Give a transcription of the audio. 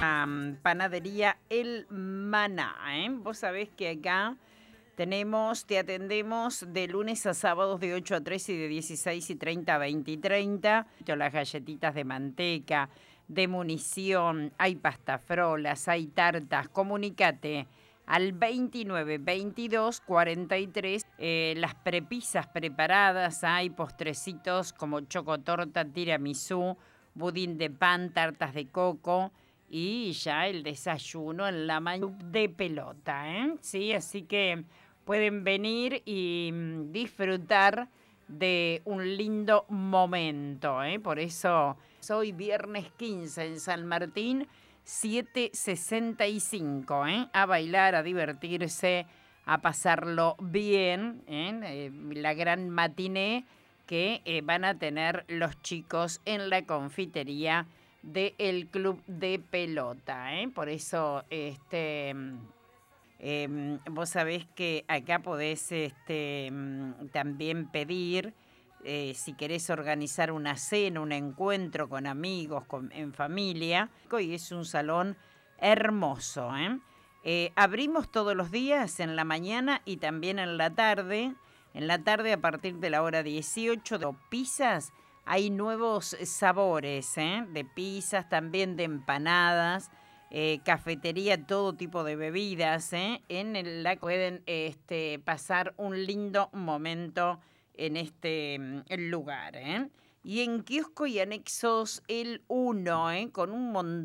Panadería El Maná, ¿eh? Vos sabés que acá te atendemos de lunes a sábados de 8 a 13 y de 16:30 a 20:30. Las galletitas de manteca, de munición, hay pastafrolas, hay tartas. Comunicate al 29 22 43. Las prepisas preparadas, hay postrecitos como chocotorta, tiramisú, budín de pan, tartas de coco y ya el desayuno en la mañana de pelota, ¿eh? Sí, así que pueden venir y disfrutar de un lindo momento, ¿eh? Por eso hoy viernes 15 en San Martín, 7:65, ¿eh? A bailar, a divertirse, a pasarlo bien, ¿eh? La gran matiné que van a tener los chicos en la confitería del Club de Pelota, ¿eh? Por eso, vos sabés que acá podés también pedir, si querés organizar una cena, un encuentro con amigos, en familia, y es un salón hermoso, ¿eh? Abrimos todos los días en la mañana y también en la tarde. En la tarde, a partir de la hora 18, de pizzas, hay nuevos sabores, ¿eh? De pizzas, también de empanadas, cafetería, todo tipo de bebidas, ¿eh? En la pueden pasar un lindo momento en este lugar, ¿eh? Y en kiosco y anexos el 1, ¿eh? Con un montón